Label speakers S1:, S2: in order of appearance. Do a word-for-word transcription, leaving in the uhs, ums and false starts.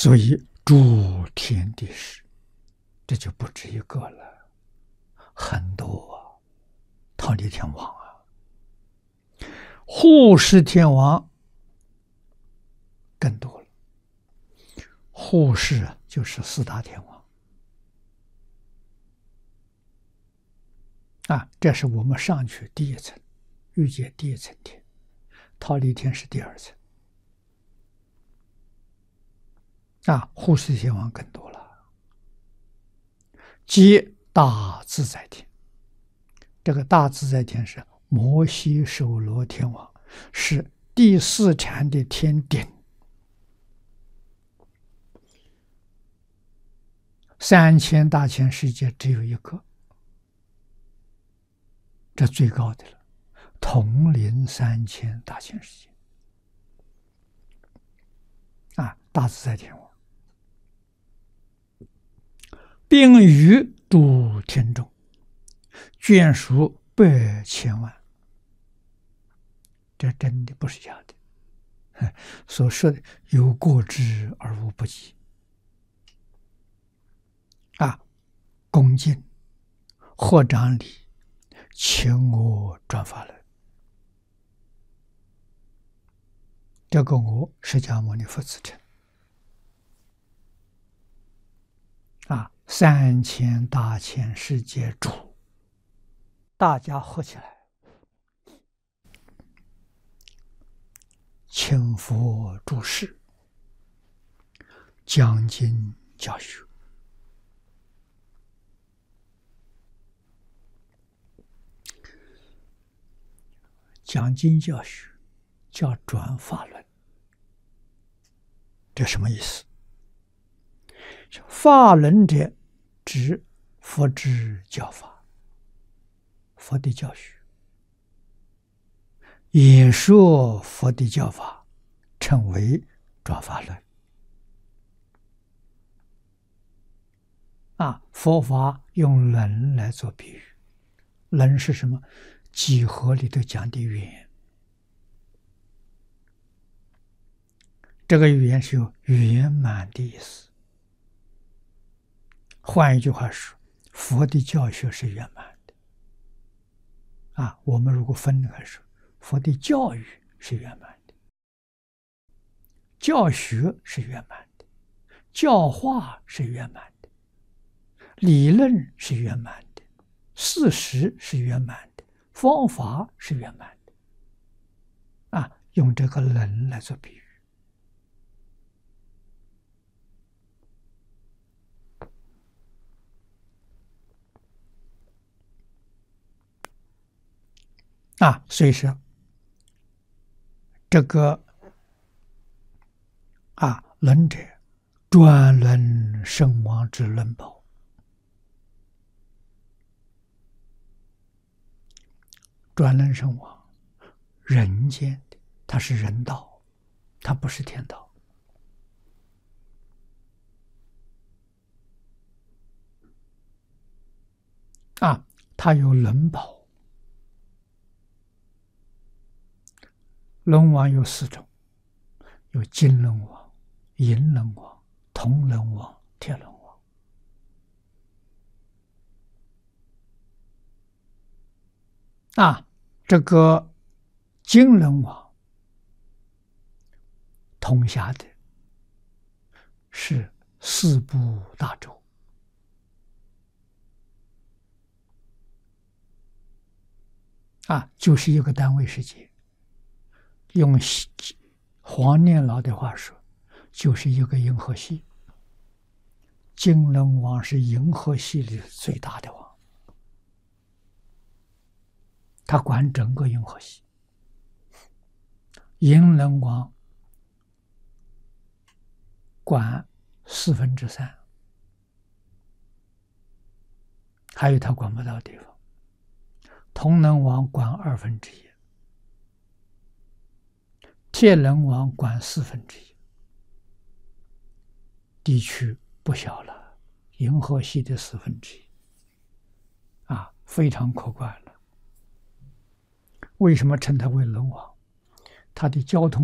S1: 所以诸天地师，这就不止一个了，很多啊。忉利天王啊，护世天王更多了。护世啊，就是四大天王啊，这是我们上去第一层，欲界第一层天，忉利天是第二层啊，护世天王更多了。即大自在天，这个大自在天是摩悉首罗天王，是第四禅的天顶。三千大千世界只有一个，这最高的了，统领三千大千世界啊，大自在天王，并于诸天中，眷属百千万。这真的不是假的，所说的有过之而无不及啊，恭敬合掌礼，请我转法轮。这个我释迦牟尼佛自称啊，三千大千世界主，大家合起来，请佛住世，讲经教学。讲经教学叫转法轮，这什么意思？法轮者，指佛之教法，佛的教学，也说佛的教法，称为转法轮。啊，佛法用轮来做比喻，轮是什么？几何里头讲的圆，这个圆是有圆满的意思。换一句话说，佛的教学是圆满的啊。我们如果分开说，佛的教育是圆满的，教学是圆满的，教化是圆满的，理论是圆满的，事实是圆满的，方法是圆满的啊，用这个人来做比喻啊，所以说这个啊，轮者专轮圣王之轮宝，专轮圣王人间的，它是人道，它不是天道啊，它有轮宝。轮王有四种，有金轮王、银轮王、铜轮王、铁轮王啊。这个金轮王统辖的是四部大洲啊，就是一个单位世界。用黄念老的话说，就是一个银河系。金轮王是银河系里最大的王，他管整个银河系。银轮王管四分之三，还有他管不到的地方。铜轮王管二分之一，铁轮王管四分之一，地区不小了，银河系的四分之一啊，非常可观了。为什么称他为轮王？他的交通